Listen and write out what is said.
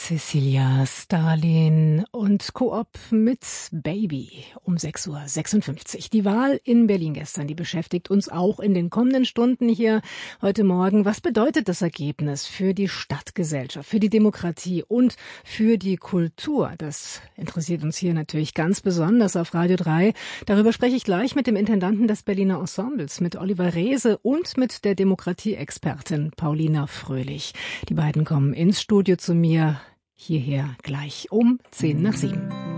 Cecilia Stalin und Coop mit Baby um 6:56 Uhr. Die Wahl in Berlin gestern, die beschäftigt uns auch in den kommenden Stunden hier heute Morgen. Was bedeutet das Ergebnis für die Stadtgesellschaft, für die Demokratie und für die Kultur? Das interessiert uns hier natürlich ganz besonders auf Radio 3. Darüber spreche ich gleich mit dem Intendanten des Berliner Ensembles, mit Oliver Reese und mit der Demokratieexpertin Paulina Fröhlich. Die beiden kommen ins Studio zu mir. Hierher gleich um 6:50.